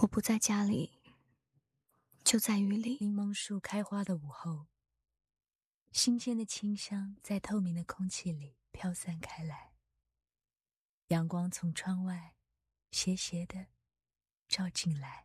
我不在家里，就在雨里。 柠檬树开花的午后，新鲜的清香在透明的空气里飘散开来。阳光从窗外斜斜地照进来。